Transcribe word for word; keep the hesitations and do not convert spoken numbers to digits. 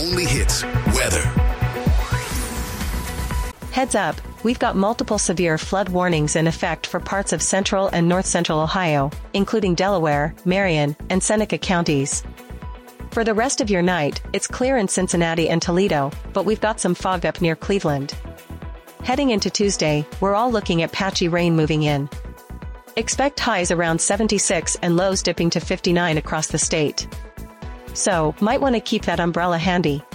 only hits weather. Heads up, we've got multiple severe flood warnings in effect for parts of central and north-central Ohio, including Delaware, Marion, and Seneca counties. For the rest of your night, it's clear in Cincinnati and Toledo, but we've got some fog up near Cleveland. Heading into Tuesday, we're all looking at patchy rain moving in. Expect highs around seventy-six and lows dipping to fifty-nine across the state. So, might want to keep that umbrella handy.